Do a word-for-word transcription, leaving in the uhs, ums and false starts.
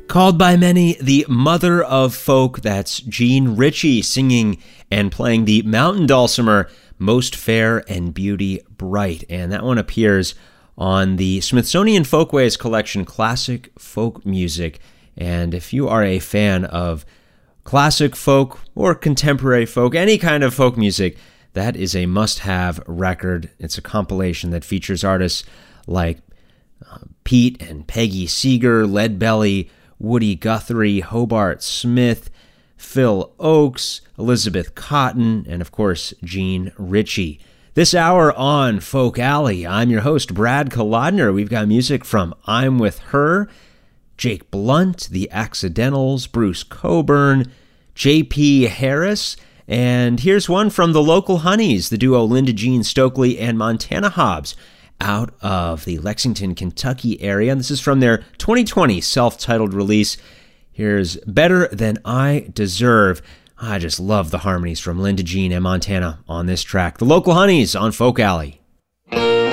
Called by many the mother of folk, that's Jean Ritchie singing and playing the mountain dulcimer, Most Fair and Beauty Bright. And that one appears on the Smithsonian Folkways collection, Classic Folk Music. And if you are a fan of classic folk or contemporary folk, any kind of folk music, that is a must-have record. It's a compilation that features artists like uh, Pete and Peggy Seeger, Leadbelly, Woody Guthrie, Hobart Smith, Phil Oakes, Elizabeth Cotton, and of course, Jean Ritchie. This hour on Folk Alley, I'm your host, Brad Kolodner. We've got music from I'm With Her, Jake Blunt, The Accidentals, Bruce Coburn, J P Harris, and here's one from the Local Honeys, the duo Linda Jean Stokely and Montana Hobbs, out of the Lexington, Kentucky area. And this is from their twenty twenty self-titled release. Here's Better Than I Deserve. I just love the harmonies from Linda Jean and Montana on this track. The Local Honeys on Folk Alley.